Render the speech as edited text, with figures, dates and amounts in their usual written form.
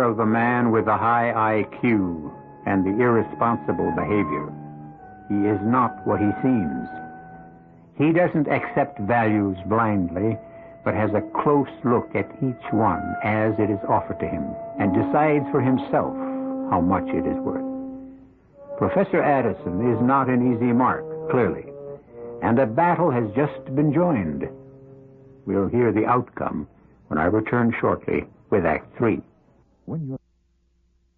of the man with the high IQ and the irresponsible behavior. He is not what he seems. He doesn't accept values blindly, but has a close look at each one as it is offered to him and decides for himself how much it is worth. Professor Addison is not an easy mark, clearly, and a battle has just been joined. We'll hear the outcome when I return shortly with Act 3. When you're